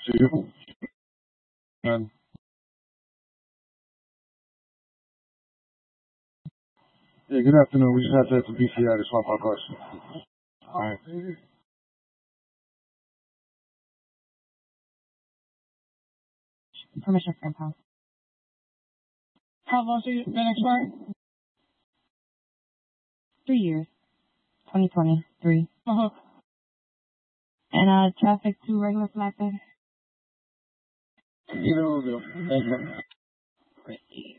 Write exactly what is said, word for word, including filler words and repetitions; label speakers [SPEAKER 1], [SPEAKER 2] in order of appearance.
[SPEAKER 1] to you. And yeah, good afternoon. We just had that to B C I to swap our cars. All right.
[SPEAKER 2] Permission for impound.
[SPEAKER 3] How long has it been expired?
[SPEAKER 2] Three years. twenty twenty-three.
[SPEAKER 3] Uh-huh.
[SPEAKER 2] And uh, traffic two regular flat there.
[SPEAKER 1] You know, the,